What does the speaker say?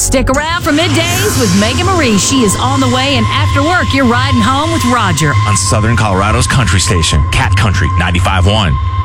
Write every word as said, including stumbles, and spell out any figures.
Stick around for middays with Megan Marie. She is on the way, and after work, you're riding home with Roger on Southern Colorado's country station, Cat Country ninety-five point one.